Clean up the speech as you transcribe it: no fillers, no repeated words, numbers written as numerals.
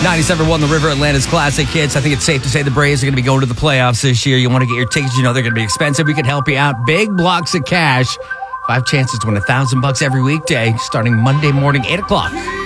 97.1 The River, Atlanta's classic hits. I think it's safe to say the Braves are going to be going to the playoffs this year. You want to get your tickets, you know they're going to be expensive. We can help you out. Big blocks of cash. 5 chances to win $1,000 every weekday, starting Monday morning, 8 o'clock.